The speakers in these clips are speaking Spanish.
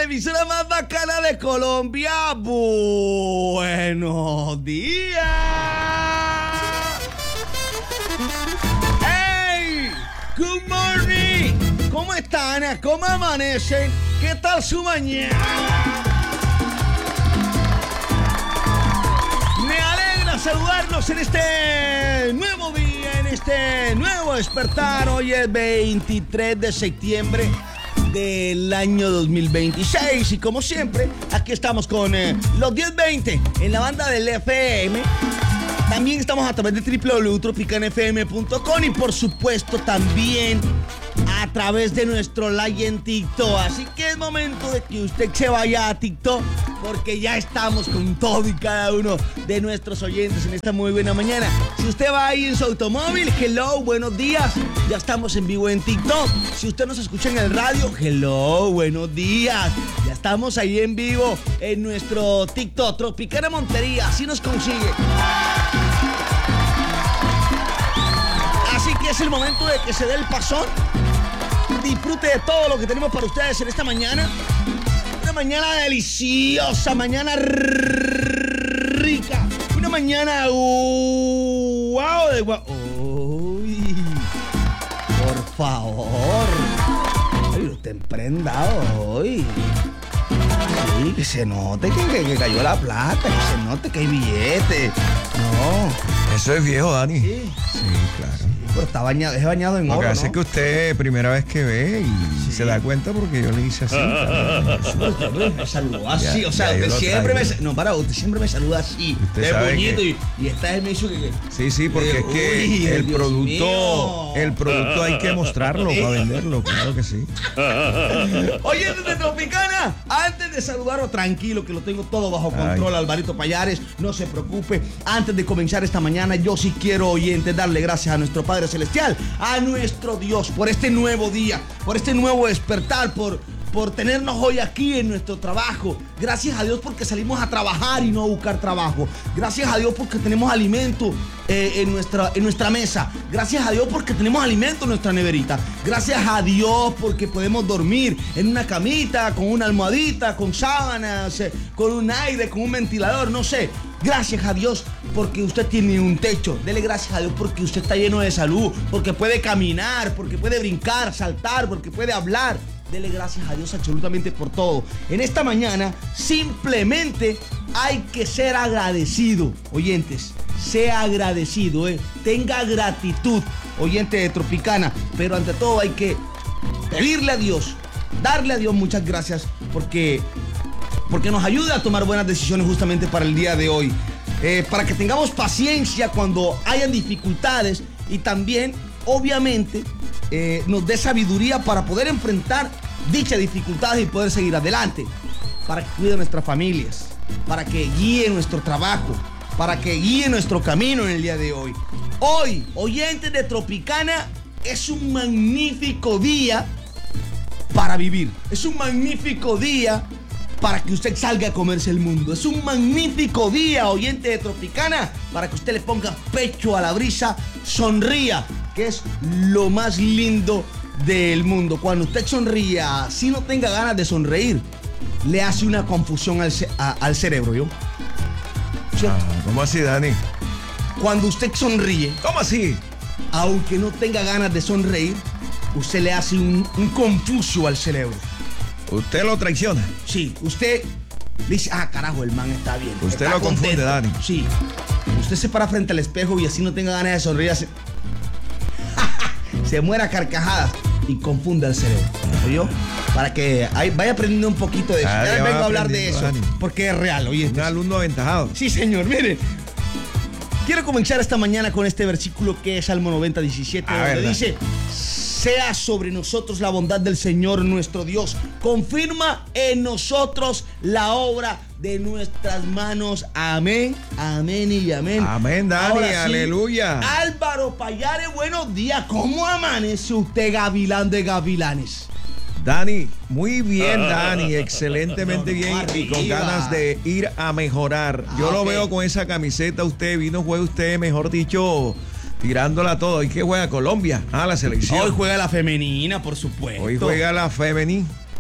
emisora más bacana de Colombia. Buenos días. ¡Hey! Good morning. ¿Cómo están? ¿Cómo amanecen? ¿Qué tal su mañana? Me alegra saludarlos en este nuevo día, en este nuevo despertar. Hoy es 23 de septiembre del año 2026 y como siempre aquí estamos con los 1020 en la banda del FM. También estamos a través de www.tropicanfm.com y por supuesto también a través de nuestro live en TikTok. Así que es momento de que usted se vaya a TikTok porque ya estamos con todo y cada uno de nuestros oyentes en esta muy buena mañana. Si usted va ahí en su automóvil, hello, buenos días. Ya estamos en vivo en TikTok. Si usted nos escucha en el radio, hello, buenos días. Ya estamos ahí en vivo en nuestro TikTok, Tropicana Montería. Así nos consigue. Así que es el momento de que se dé el pasón. Disfrute de todo lo que tenemos para ustedes en esta mañana. Una mañana deliciosa, mañana rica. Una mañana wow de guau. Uy, por favor. Ay, usted emprendado hoy. Sí, que se note que cayó la plata, que se note que hay billete. No. Eso es viejo, Dani. Sí, claro. Pero está bañado, es bañado en oro, Lo que hace ¿no? es que usted primera vez que ve y se da cuenta porque yo le hice así. Usted me saludó así, Ya, o sea, ya, yo usted lo siempre traigo. usted siempre me saluda así, Usted de sabe bonito que- y esta vez me hizo que... Sí, porque es que Uy, el Dios producto hay que mostrarlo para venderlo, claro que sí. Oye, desde Tropicana, antes de saludarlo, tranquilo, que lo tengo todo bajo control, Alvarito Payares, no se preocupe. Antes de comenzar esta mañana, yo sí quiero, oyentes, darle gracias a nuestro Padre Celestial, a nuestro Dios, por este nuevo día, por este nuevo despertar, por tenernos hoy aquí en nuestro trabajo. Gracias a Dios porque salimos a trabajar y no a buscar trabajo. Gracias a Dios porque tenemos alimento en nuestra mesa. Gracias a Dios porque tenemos alimento en nuestra neverita. Gracias a Dios porque podemos dormir en una camita, con una almohadita, con sábanas, con un aire, con un ventilador, no sé. Gracias a Dios porque usted tiene un techo. Dele gracias a Dios porque usted está lleno de salud, porque puede caminar, porque puede brincar, saltar, porque puede hablar. Dele gracias a Dios absolutamente por todo. En esta mañana simplemente hay que ser agradecido, oyentes. Sea agradecido, tenga gratitud, oyente de Tropicana. Pero ante todo hay que pedirle a Dios, darle a Dios muchas gracias porque nos ayuda a tomar buenas decisiones justamente para el día de hoy. Para que tengamos paciencia cuando hayan dificultades y también, obviamente, nos dé sabiduría para poder enfrentar dichas dificultades y poder seguir adelante. Para que cuide nuestras familias, para que guíe nuestro trabajo, para que guíe nuestro camino en el día de hoy. Hoy, oyentes de Tropicana, es un magnífico día para vivir. Es un magnífico día para que usted salga a comerse el mundo. Es un magnífico día, oyente de Tropicana, para que usted le ponga pecho a la brisa, sonría, que es lo más lindo del mundo. Cuando usted sonría, si no tenga ganas de sonreír, le hace una confusión al cerebro, ¿yo? ¿Sí? ¿Cómo así, Dani? Cuando usted sonríe, ¿Cómo así? aunque no tenga ganas de sonreír, usted le hace un confuso al cerebro. Usted lo traiciona. Sí, usted dice, carajo, el man está bien. Usted está lo confunde, Dani. Sí. Usted se para frente al espejo y así no tenga ganas de sonreír, se muera a carcajadas y confunde al cerebro. ¿Oyó? Para que vaya aprendiendo un poquito de eso. Ya Ya les va vengo a hablar de aprendiendo, eso, Dani. porque es real, oye. Un alumno aventajado. Sí, señor, mire. Quiero comenzar esta mañana con este versículo que es Salmo 90:17, donde verdad. dice: sea sobre nosotros la bondad del Señor nuestro Dios. Confirma en nosotros la obra de nuestras manos. Amén, amén y amén. Amén, Dani, Ahora sí, aleluya. Álvaro Payares, buenos días. ¿Cómo amanece usted, gavilán de gavilanes? Dani, muy bien, Dani, excelentemente bien y con arriba. ganas de ir a mejorar. Yo lo ok. veo con esa camiseta, usted vino, juega usted, mejor dicho, tirándola todo. ¿Y qué juega Colombia? La selección. Hoy juega la femenina, por supuesto. Hoy juega la femenina.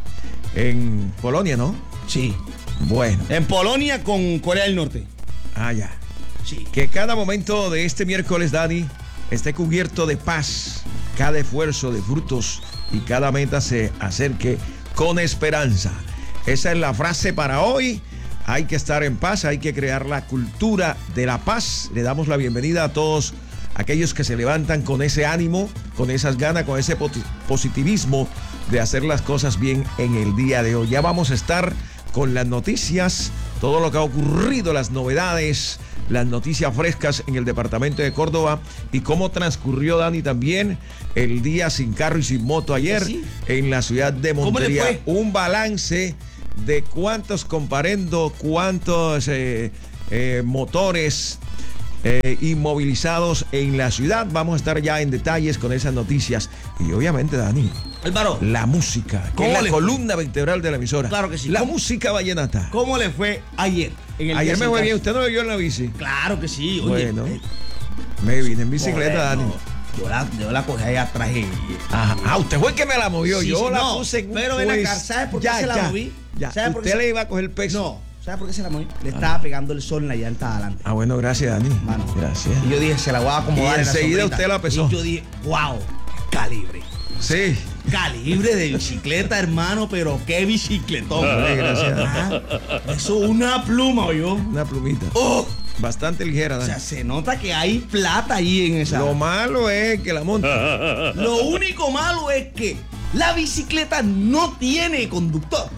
en Polonia, ¿no? Sí. Bueno. En Polonia con Corea del Norte. Ah, ya. Sí. Que cada momento de este miércoles, Dani, esté cubierto de paz, cada esfuerzo de frutos y cada meta se acerque con esperanza. Esa es la frase para hoy. Hay que estar en paz, hay que crear la cultura de la paz. Le damos la bienvenida a todos aquellos que se levantan con ese ánimo, con esas ganas, con ese positivismo de hacer las cosas bien en el día de hoy. Ya vamos a estar con las noticias, todo lo que ha ocurrido, las novedades, las noticias frescas en el departamento de Córdoba y cómo transcurrió, Dani, también el día sin carro y sin moto ayer en la ciudad de Montería. ¿Cómo le fue? Un balance de cuántos comparendos, cuántos motores inmovilizados en la ciudad. Vamos a estar ya en detalles con esas noticias. Y obviamente, Dani, Álvaro, la música, que es la columna vertebral de la emisora. Claro que sí. La música vallenata. ¿Cómo le fue ayer? Ayer me fue bien. ¿Usted no me vio en la bici? Claro que sí. Oye, bueno, me vine en bicicleta, Dani. Yo la cogí ahí atrás. Ajá. Usted fue el que me la movió. Sí, yo sí, la no, puse en un pero ven acá, ¿sabes por qué se la moví? Ya. ¿Sabe por qué ¿Usted le iba a coger el peso? No, ¿sabes por qué se la moví? Le estaba pegando el sol en la llanta de adelante. Ah, bueno, gracias, Dani. Mano. Gracias. Y yo dije, se la voy a acomodar. Y enseguida en la usted la pesó. Y yo dije, wow, calibre. Sí. Calibre de bicicleta, hermano, pero qué bicicletón. Gracias. Eso es una pluma, ¿oyó? Una plumita. ¡Oh! Bastante ligera, Dani. O sea, se nota que hay plata ahí en esa. Lo malo es que la monta. Lo único malo es que la bicicleta no tiene conductor.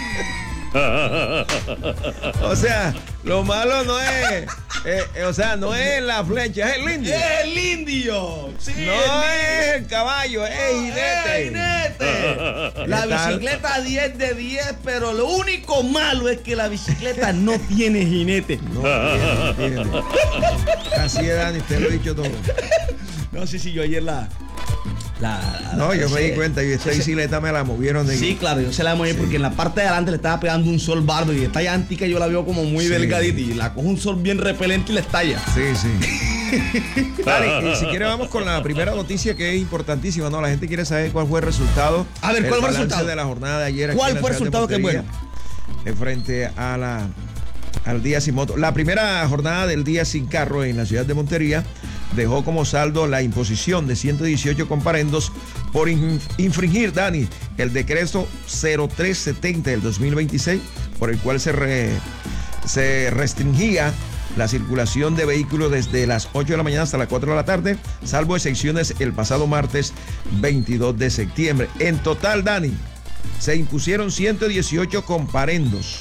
O sea, lo malo no es, no es la flecha, es el indio. ¡Es el indio! Sí, no es el caballo, es el jinete. jinete. La bicicleta 10 de 10, pero lo único malo es que la bicicleta no tiene jinete. No tiene. Así es, Dani, usted lo ha dicho todo. No sé si yo ayer no, yo me di cuenta y esta bicicleta me la movieron de Sí, claro, yo se la moví porque en la parte de adelante le estaba pegando un sol bardo y esta llantica yo la veo como muy delgadita y la coge un sol bien repelente y la estalla. Sí. Dale, y si quiere vamos con la primera noticia que es importantísima, ¿no? La gente quiere saber cuál fue el resultado. A ver, ¿cuál fue el resultado de la jornada de ayer? ¿Cuál fue el resultado que es bueno? Frente a al día sin moto. La primera jornada del día sin carro en la ciudad de Montería dejó como saldo la imposición de 118 comparendos por infringir, Dani, el decreto 0370 del 2026, por el cual se restringía la circulación de vehículos desde las 8 de la mañana hasta las 4 de la tarde, salvo excepciones el pasado martes 22 de septiembre. En total, Dani, se impusieron 118 comparendos,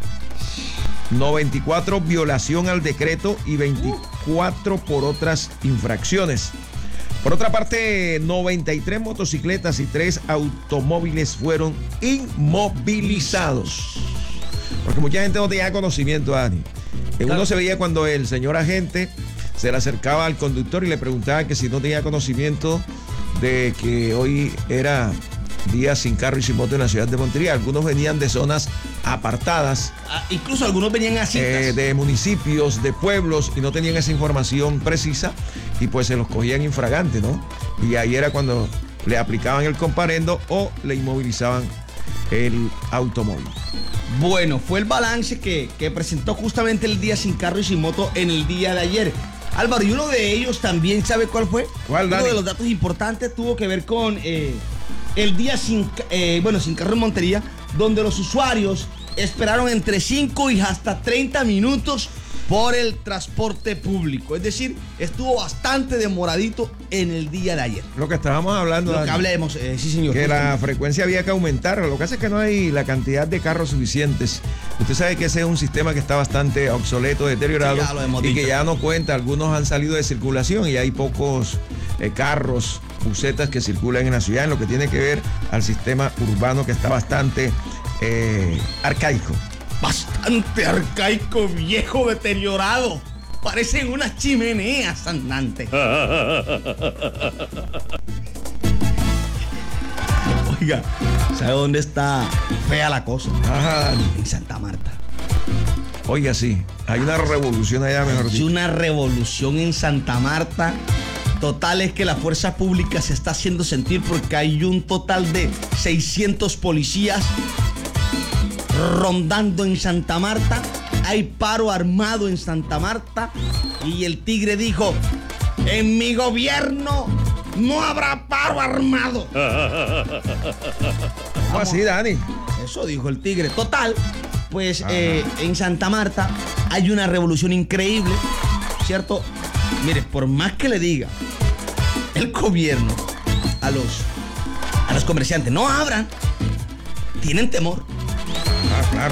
94 violación al decreto y 24 por otras infracciones. Por otra parte, 93 motocicletas y 3 automóviles fueron inmovilizados. Porque mucha gente no tenía conocimiento, Dani. Uno se veía cuando el señor agente se le acercaba al conductor y le preguntaba que si no tenía conocimiento de que hoy era día sin carro y sin moto en la ciudad de Montería. Algunos venían de zonas apartadas. Incluso algunos venían así. De municipios, de pueblos, y no tenían esa información precisa y pues se los cogían infragante, ¿no? Y ahí era cuando le aplicaban el comparendo o le inmovilizaban el automóvil. Bueno, fue el balance que presentó justamente el día sin carro y sin moto en el día de ayer. Álvaro, y uno de ellos también, ¿sabe cuál fue? ¿Cuál, Dani? Uno de los datos importantes tuvo que ver con el día sin carro en Montería, donde los usuarios esperaron entre 5 y hasta 30 minutos por el transporte público. Es decir, estuvo bastante demoradito en el día de ayer. Lo que estábamos hablando, Lo que hablemos, sí señor. Que la frecuencia había que aumentar. Lo que hace es que no hay la cantidad de carros suficientes. Usted sabe que ese es un sistema que está bastante obsoleto, deteriorado, sí, y que ya no cuenta. Algunos han salido de circulación y hay pocos carros, busetas que circulan en la ciudad, en lo que tiene que ver al sistema urbano, que está bastante arcaico. Bastante arcaico, viejo, deteriorado. Parecen unas chimeneas andantes. Oiga, ¿sabe dónde está fea la cosa? Ajá. En Santa Marta. Oiga, sí, hay una revolución allá, mejor dicho. Hay una revolución en Santa Marta. Total es que la fuerza pública se está haciendo sentir porque hay un total de 600 policías rondando en Santa Marta. Hay paro armado en Santa Marta. Y el tigre dijo: en mi gobierno no habrá paro armado. ¿Cómo así, Dani? Eso dijo el tigre. Total, pues en Santa Marta hay una revolución increíble, ¿cierto? Mire, por más que le diga el gobierno a los comerciantes, no abran, tienen temor. Claro.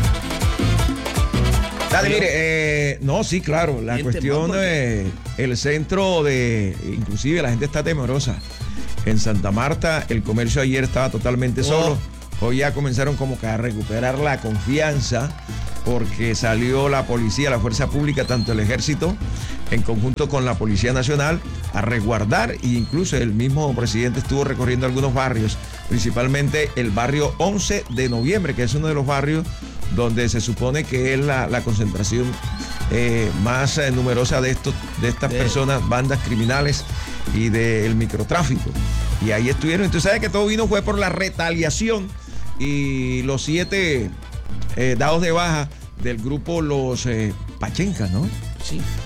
Dani, mire, no, sí, claro, la cuestión de el centro inclusive la gente está temerosa. En Santa Marta el comercio ayer estaba totalmente solo. Hoy ya comenzaron como que a recuperar la confianza porque salió la policía, la fuerza pública, tanto el ejército en conjunto con la Policía Nacional a resguardar, e incluso el mismo presidente estuvo recorriendo algunos barrios, principalmente el barrio 11 de noviembre, que es uno de los barrios donde se supone que es la concentración más numerosa de estas personas, bandas criminales y del microtráfico. Y ahí estuvieron. Entonces, ¿sabes que todo fue por la retaliación? Y los 7 dados de baja del grupo Los Pachencas, ¿no? Sí.